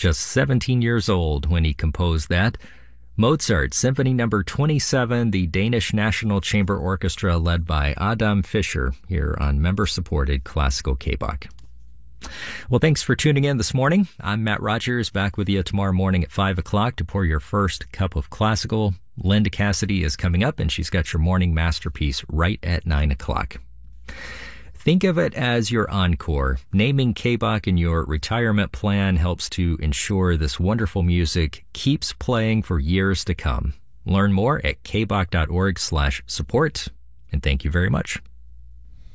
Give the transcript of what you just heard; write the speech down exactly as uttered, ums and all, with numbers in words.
just seventeen years old when he composed that. Mozart, Symphony Number twenty-seven, the Danish National Chamber Orchestra led by Adam Fischer here on member-supported Classical K-Bach. Well, thanks for tuning in this morning. I'm Matt Rogers, back with you tomorrow morning at five o'clock to pour your first cup of classical. Linda Cassidy is coming up, and she's got your morning masterpiece right at nine o'clock. Think of it as your encore. Naming K-Bach in your retirement plan helps to ensure this wonderful music keeps playing for years to come. Learn more at kbach dot org slash support, and thank you very much.